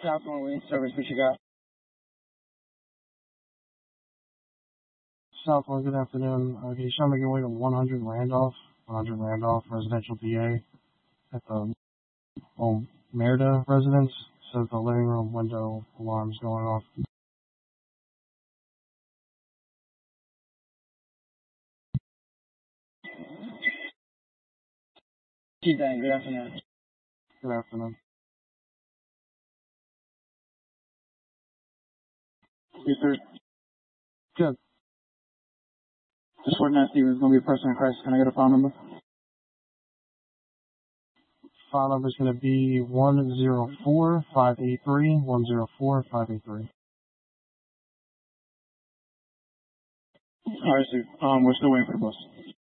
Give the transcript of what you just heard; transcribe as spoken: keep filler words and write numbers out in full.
Southbound Wayne service, what you got? Southbound, good afternoon. Uh, can you show me your way to one hundred Randolph? one hundred Randolph, residential P A, at the um, Merida residence. Says the living room window alarm's going off. Keep that. Good afternoon. Good afternoon. Yes, sir. Good. Just for that, Stevens going to be a person in crisis. Can I get a phone number? File number is going to be one zero four five eight three, one zero four five eight three. All right, Steve. Um, we're still waiting for the bus.